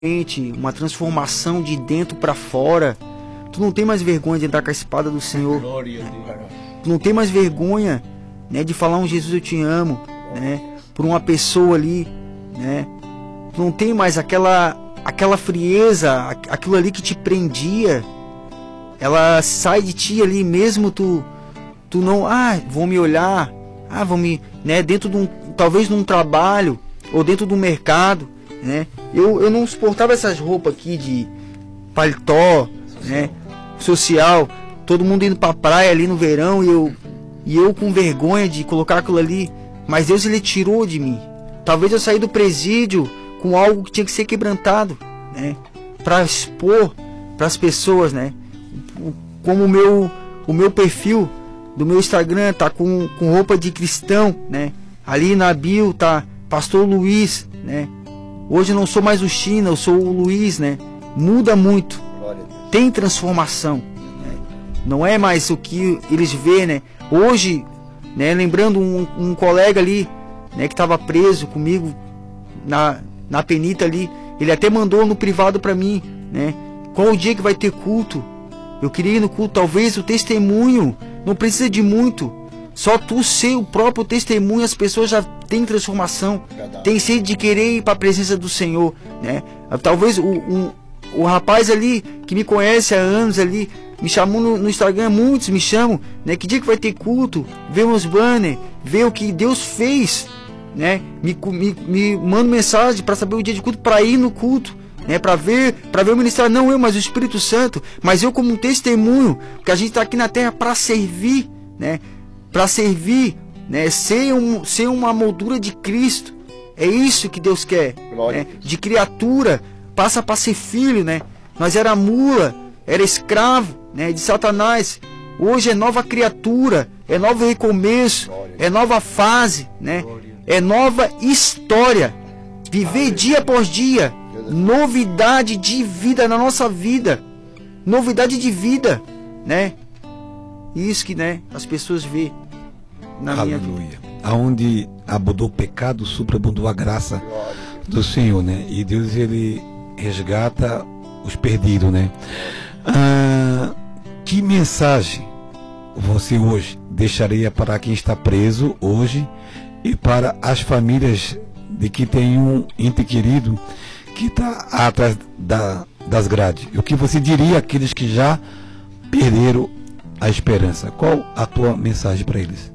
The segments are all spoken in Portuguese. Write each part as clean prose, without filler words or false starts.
uma transformação de dentro para fora. Tu não tem mais vergonha de entrar com a espada do Senhor. Tu não tem mais vergonha, né, de falar um Jesus eu te amo, né, por uma pessoa ali, né. Tu não tem mais aquela frieza, aquilo ali que te prendia. Ela sai de ti ali mesmo tu não, vão me olhar, vão me, né, dentro de talvez num trabalho ou dentro do mercado, né? Eu não suportava essas roupas aqui de paletó, né, social, todo mundo indo pra praia ali no verão e eu com vergonha de colocar aquilo ali, mas Deus ele tirou de mim. Talvez eu saí do presídio com algo que tinha que ser quebrantado, né, para expor para as pessoas, né? Como o meu perfil do meu Instagram tá com roupa de cristão, né? Ali na bio tá Pastor Luiz, né? Hoje eu não sou mais o China, eu sou o Luiz, né? Muda muito, tem transformação, né? Não é mais o que eles vê, né? Hoje, né? Lembrando um colega ali, né? Que estava preso comigo na penita ali, ele até mandou no privado para mim, né? Qual o dia que vai ter culto? Eu queria ir no culto. Talvez o testemunho não precisa de muito. Só tu ser o próprio testemunho, as pessoas já têm transformação. Tem sede de querer ir para a presença do Senhor, né? Talvez o rapaz ali que me conhece há anos ali me chamou no Instagram, muitos me chamam, né? Que dia que vai ter culto? Vê meus banners, vê o que Deus fez, né? Me manda mensagem para saber o dia de culto, para ir no culto, né? Para ver o ministério, não eu, mas o Espírito Santo, mas eu como um testemunho, que a gente está aqui na terra para servir, né? Para servir, né? Ser uma moldura de Cristo. É isso que Deus quer, né? De criatura passa para ser filho, né? Nós era mula, era escravo, né, de Satanás. Hoje é nova criatura, é novo recomeço, é nova fase, né? É nova história. Viver dia após dia, novidade de vida na nossa vida, novidade de vida, né? Isso que, né, as pessoas vê na minha vida. Aonde abundou o pecado, superabundou a graça do Senhor, né? E Deus ele resgata os perdidos, né? Que mensagem você hoje deixaria para quem está preso hoje e para as famílias de que tem um ente querido que está atrás das grades? O que você diria àqueles que já perderam a esperança? Qual a tua mensagem para eles?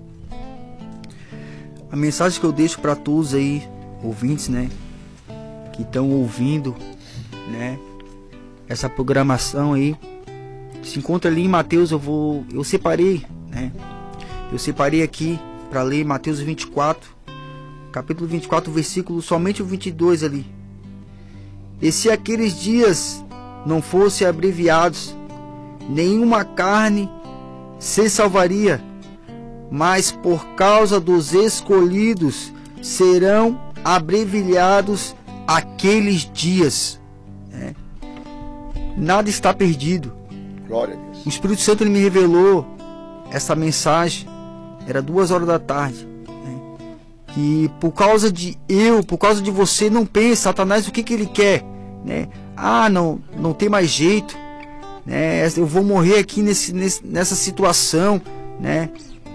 A mensagem que eu deixo para todos aí, ouvintes, né, que estão ouvindo, né, essa programação aí, se encontra ali em Mateus. Eu separei, né, eu separei aqui para ler Mateus 24, capítulo 24, versículo somente o 22 ali. E se aqueles dias não fossem abreviados, nenhuma carne se salvaria, mas por causa dos escolhidos serão abreviados aqueles dias, né? Nada está perdido. Glória a Deus. O Espírito Santo ele me revelou essa mensagem, era 2h da tarde, né? Que por causa de você, não pense, Satanás, o que ele quer, né? Não tem mais jeito, né? Eu vou morrer aqui nessa situação, né?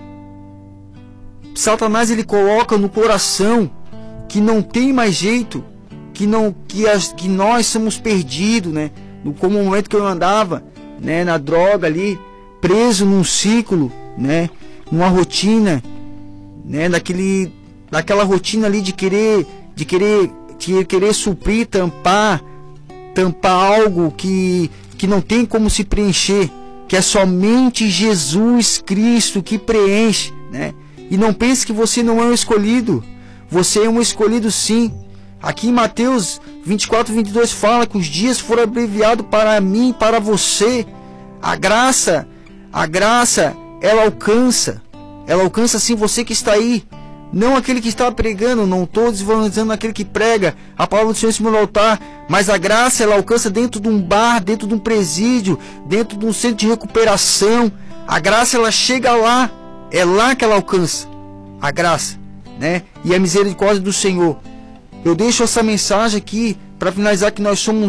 Satanás ele coloca no coração que não tem mais jeito, que nós somos perdidos, né? Como o momento que eu andava, né, na droga ali, preso num ciclo, né, numa rotina, né, daquela rotina ali de querer suprir, tampar algo que não tem como se preencher, que é somente Jesus Cristo que preenche, né? E não pense que você não é um escolhido. Você é um escolhido sim. Aqui em Mateus 24, 22 fala que os dias foram abreviados para mim e para você. A graça, ela alcança sim você que está aí. Não aquele que está pregando, não estou desvalorizando aquele que prega a palavra do Senhor em cima do altar. Mas a graça, ela alcança dentro de um bar, dentro de um presídio, dentro de um centro de recuperação. A graça, ela chega lá. É lá que ela alcança a graça, né? E a misericórdia do Senhor. Eu deixo essa mensagem aqui para finalizar, que nós somos